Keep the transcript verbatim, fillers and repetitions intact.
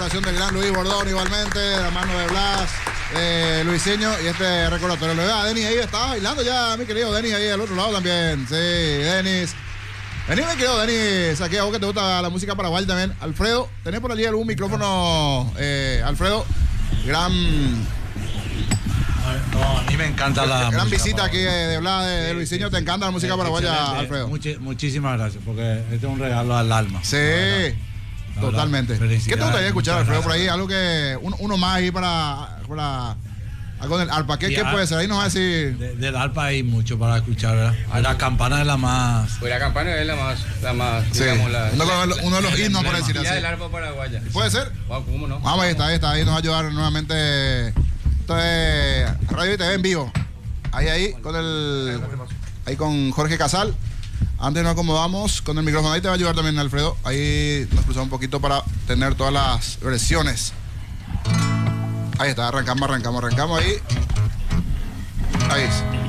colaboración del gran Luis Bordón igualmente, de la mano de Blas, eh, Luiseño y este recordatorio. Le veo a Denis ahí, estaba bailando ya, mi querido Denis ahí al otro lado también. Sí, Denis. Vení, mi querido Denis, aquí a vos que te gusta la música paraguaya también. Alfredo, ¿tenés por allí algún micrófono? Eh, Alfredo, gran... No, a mí me encanta la gran música visita aquí de Blas, de, de Luiseño, sí, sí, te encanta la música paraguaya, excelente. Alfredo. Much, muchísimas gracias, porque este es un regalo al alma. Sí, la totalmente. La ¿Qué te gustaría escuchar, Alfredo, por ahí? Algo que, uno, uno más ahí para... para algo del arpa, ¿qué, ¿qué puede ser? Ahí nos va a decir. De, del arpa hay mucho para escuchar, ¿verdad? La campana es la más. Pues la campana es la más, la más, sí, digamos, la, uno, la, uno de los himnos, por decir así. del arpa paraguaya. ¿Puede ser? Wow, ¿cómo no? Vamos, ahí está, ahí está, ahí nos va a ayudar nuevamente. Esto es Radio y T V en vivo. Ahí, ahí, con el. Ahí con Jorge Casal. Antes nos acomodamos con el micrófono. Ahí te va a ayudar también, Alfredo. Ahí nos cruzamos un poquito para tener todas las versiones. Ahí está, arrancamos, arrancamos, arrancamos ahí. Ahí es.